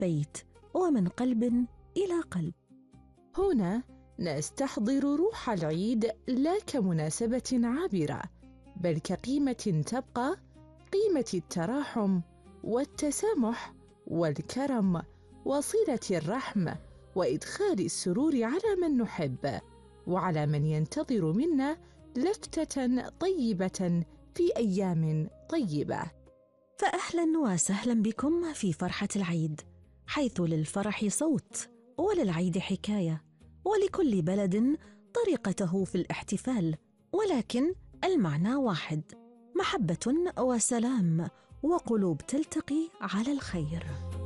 بيت ومن قلب إلى قلب. هنا نستحضر روح العيد لا كمناسبة عابرة، بل كقيمة تبقى، قيمة التراحم والتسامح والكرم وصلة الرحم وإدخال السرور على من نحب وعلى من ينتظر منا لفتة طيبة في أيام طيبة. فأهلا وسهلا بكم في فرحة العيد، حيث للفرح صوت وللعيد حكاية، ولكل بلد طريقته في الاحتفال، ولكن المعنى واحد: محبة وسلام وقلوب تلتقي على الخير.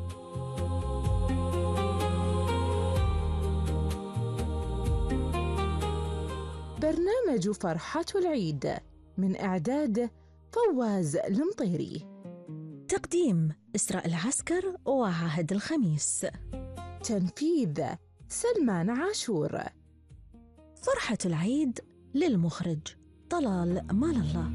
برنامج فرحة العيد من إعداد فواز المطيري، تقديم إسراء العسكر وعهد الخميس، تنفيذ سلمان عاشور. فرحة العيد للمخرج طلال مال الله.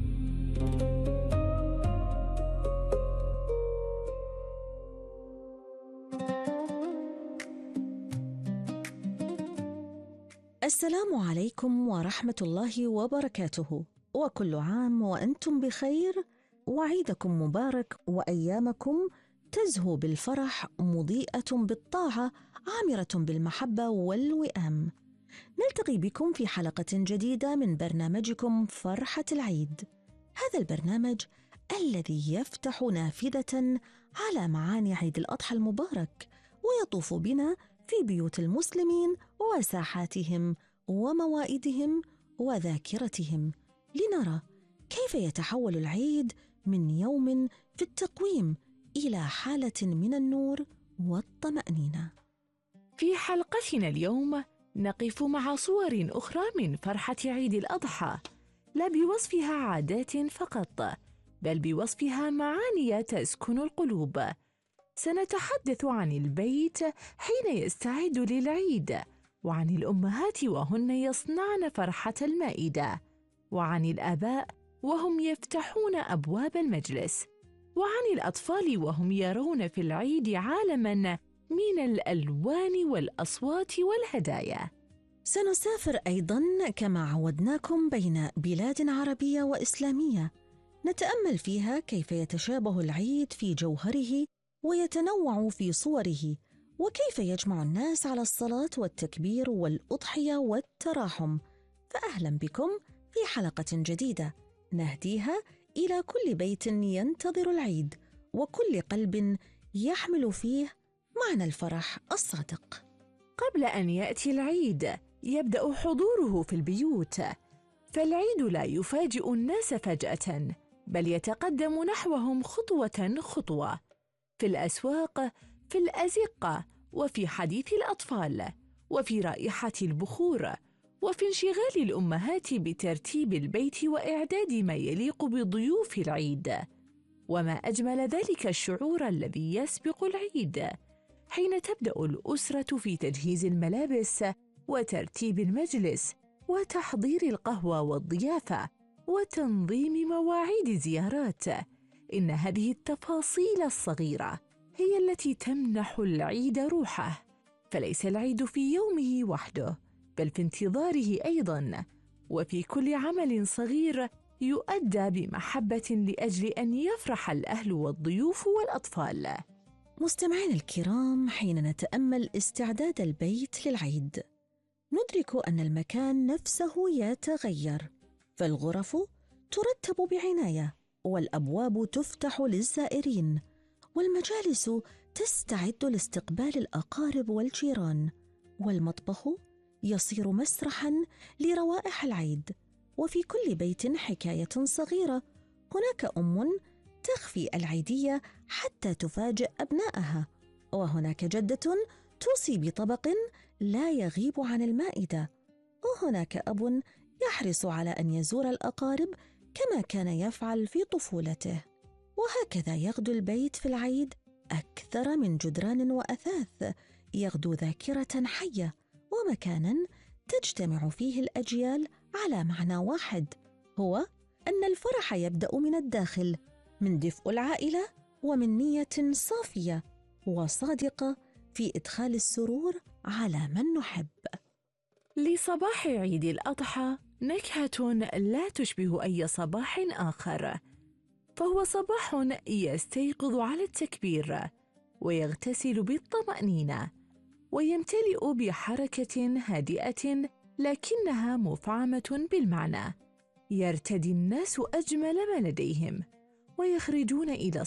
السلام عليكم ورحمة الله وبركاته، وكل عام وأنتم بخير، وعيدكم مبارك، وأيامكم تزهو بالفرح، مضيئة بالطاعة، عامرة بالمحبة والوئام. نلتقي بكم في حلقة جديدة من برنامجكم فرحة العيد، هذا البرنامج الذي يفتح نافذة على معاني عيد الأضحى المبارك، ويطوف بنا في بيوت المسلمين وساحاتهم وموائدهم وذاكرتهم، لنرى كيف يتحول العيد من يوم في التقويم إلى حالة من النور والطمأنينة. في حلقتنا اليوم نقف مع صور أخرى من فرحة عيد الأضحى، لا بوصفها عادات فقط، بل بوصفها معاني تسكن القلوب. سنتحدث عن البيت حين يستعد للعيد، وعن الأمهات وهن يصنعن فرحة المائدة، وعن الآباء وهم يفتحون أبواب المجلس، وعن الأطفال وهم يرون في العيد عالماً من الألوان والأصوات والهدايا. سنسافر أيضاً كما عودناكم بين بلاد عربية وإسلامية، نتأمل فيها كيف يتشابه العيد في جوهره ويتنوع في صوره، وكيف يجمع الناس على الصلاة والتكبير والأضحية والتراحم. فأهلا بكم في حلقة جديدة نهديها إلى كل بيت ينتظر العيد، وكل قلب يحمل فيه معنى الفرح الصادق. قبل أن يأتي العيد يبدأ حضوره في البيوت، فالعيد لا يفاجئ الناس فجأة، بل يتقدم نحوهم خطوة خطوة، في الأسواق، في الأزقة، وفي حديث الأطفال، وفي رائحة البخور، وفي انشغال الأمهات بترتيب البيت وإعداد ما يليق بضيوف العيد. وما أجمل ذلك الشعور الذي يسبق العيد، حين تبدأ الأسرة في تجهيز الملابس وترتيب المجلس وتحضير القهوة والضيافة وتنظيم مواعيد الزيارات. إن هذه التفاصيل الصغيرة هي التي تمنح العيد روحه، فليس العيد في يومه وحده، بل في انتظاره أيضاً، وفي كل عمل صغير يؤدى بمحبة لأجل أن يفرح الأهل والضيوف والأطفال. مستمعين الكرام، حين نتأمل استعداد البيت للعيد ندرك أن المكان نفسه يتغير، فالغرف ترتب بعناية، والأبواب تفتح للزائرين، والمجالس تستعد لاستقبال الأقارب والجيران، والمطبخ يصير مسرحاً لروائح العيد. وفي كل بيت حكاية صغيرة، هناك أم تخفي العيدية حتى تفاجئ أبنائها، وهناك جدة توصي بطبق لا يغيب عن المائدة، وهناك أب يحرص على أن يزور الأقارب كما كان يفعل في طفولته. وهكذا يغدو البيت في العيد أكثر من جدران وأثاث، يغدو ذاكرة حية ومكانا تجتمع فيه الأجيال على معنى واحد، هو أن الفرح يبدأ من الداخل، من دفء العائلة ومن نية صافية، وصادقة في إدخال السرور على من نحب. لصباح عيد الأضحى نكهة لا تشبه أي صباح آخر، فهو صباح يستيقظ على التكبير ويغتسل بالطمأنينة ويمتلئ بحركة هادئة لكنها مفعمة بالمعنى. يرتدي الناس أجمل ما لديهم ويخرجون إلى